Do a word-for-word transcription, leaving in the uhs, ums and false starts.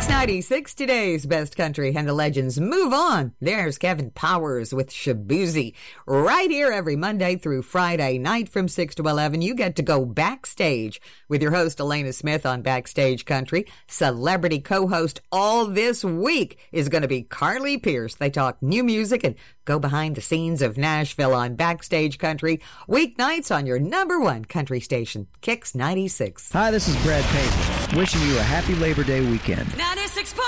ninety-six, today's best country and the legends move on. There's Kevin Powers with Shabuzi. Right here every Monday through Friday night from six to eleven, you get to go backstage with your host, Elena Smith, on Backstage Country. Celebrity co-host all this week is going to be Carly Pierce. They talk new music and go behind the scenes of Nashville on Backstage Country. Weeknights on your number one country station, Kicks ninety-six. Hi, this is Brad Payton. Wishing you a happy Labor Day weekend. ninety-six point